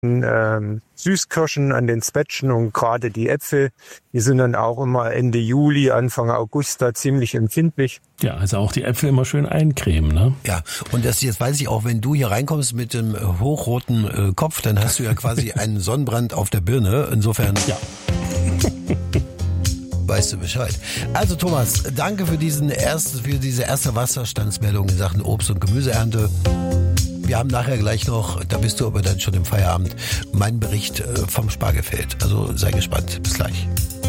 Süßkirschen, an den Zwetschgen und gerade die Äpfel, die sind dann auch immer Ende Juli, Anfang August da ziemlich empfindlich. Ja, also auch die Äpfel immer schön eincremen, ne? Ja, und jetzt weiß ich auch, wenn du hier reinkommst mit dem hochroten Kopf, dann hast du ja quasi einen Sonnenbrand auf der Birne. Insofern Ja. weißt du Bescheid. Also Thomas, danke für diese erste Wasserstandsmeldung in Sachen Obst- und Gemüseernte. Wir haben nachher gleich noch, da bist du aber dann schon im Feierabend, meinen Bericht vom Spargelfeld. Also sei gespannt. Bis gleich.